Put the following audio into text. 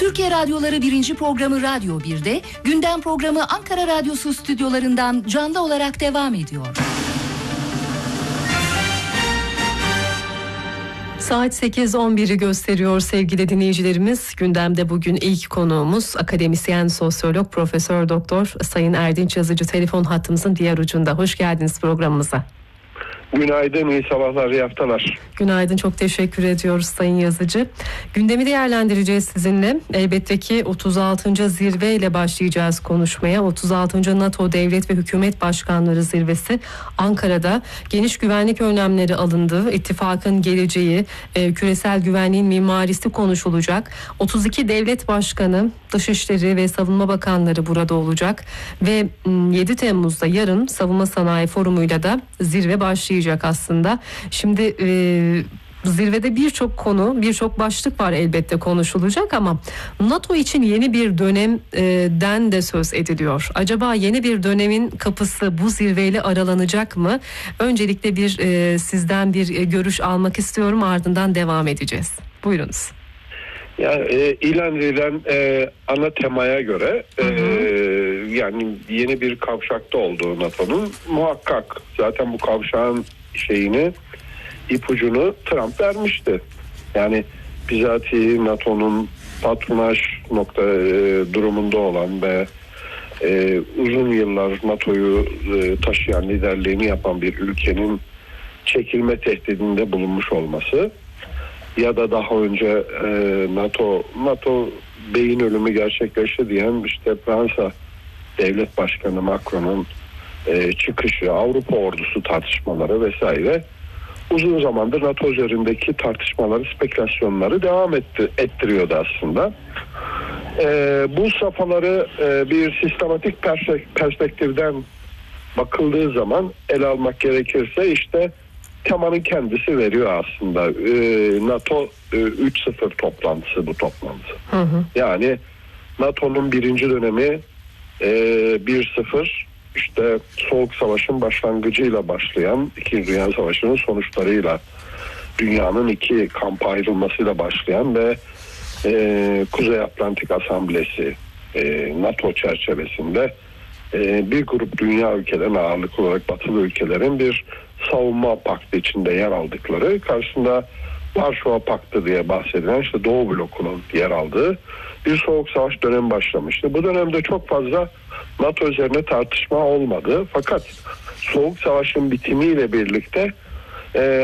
Türkiye Radyoları 1. programı Radyo 1'de, gündem programı Ankara Radyosu stüdyolarından canlı olarak devam ediyor. Saat 8:11'i gösteriyor sevgili dinleyicilerimiz. Gündemde bugün ilk konuğumuz akademisyen sosyolog Profesör Doktor Sayın Erdinç Yazıcı telefon hattımızın diğer ucunda. Hoş geldiniz programımıza. Günaydın, iyi sabahlar, iyi haftalar. Günaydın, çok teşekkür ediyoruz Sayın Yazıcı. Gündemi değerlendireceğiz sizinle. Elbette ki 36. zirve ile başlayacağız konuşmaya. 36. NATO Devlet ve Hükümet Başkanları Zirvesi Ankara'da. Geniş güvenlik önlemleri alındı. İttifakın geleceği, küresel güvenliğin mimarisi konuşulacak. 32 devlet başkanı, Dışişleri ve Savunma Bakanları burada olacak. Ve 7 Temmuz'da yarın Savunma Sanayi Forumu'yla da zirve başlayacak aslında. Şimdi zirvede birçok konu, birçok başlık var elbette konuşulacak ama NATO için yeni bir dönemden de söz ediliyor. Acaba yeni bir dönemin kapısı bu zirveyle aralanacak mı? Öncelikle sizden bir görüş almak istiyorum, ardından devam edeceğiz. Buyurunuz. Yani ilan edilen ana temaya göre yani yeni bir kavşakta olduğu NATO'nun muhakkak. Zaten bu kavşağın ipucunu Trump vermişti. Yani bizatihi NATO'nun patronaj durumunda olan ve uzun yıllar NATO'yu taşıyan, liderliğini yapan bir ülkenin çekilme tehdidinde bulunmuş olması ya da daha önce NATO beyin ölümü gerçekleşti diyen işte Fransa Devlet Başkanı Macron'un çıkışı, Avrupa ordusu tartışmaları vesaire uzun zamandır NATO üzerindeki tartışmaları, spekülasyonları devam ettiriyordu aslında. Bu safhaları bir sistematik perspektiften bakıldığı zaman ele almak gerekirse işte temanın kendisi veriyor aslında. NATO 3.0 toplantısı bu toplantı. Yani NATO'nun birinci dönemi 1.0 işte Soğuk Savaş'ın başlangıcıyla başlayan, İkinci Dünya Savaşı'nın sonuçlarıyla dünyanın iki kampa ayrılmasıyla başlayan ve Kuzey Atlantik Asamblesi NATO çerçevesinde bir grup dünya ülkelerin, ağırlıklı olarak batılı ülkelerin bir savunma paktı içinde yer aldıkları, karşısında Varşova Paktı diye bahsedilen işte Doğu blokunun yer aldığı bir soğuk savaş dönemi başlamıştı. Bu dönemde çok fazla NATO üzerine tartışma olmadı. Fakat soğuk savaşın bitimiyle birlikte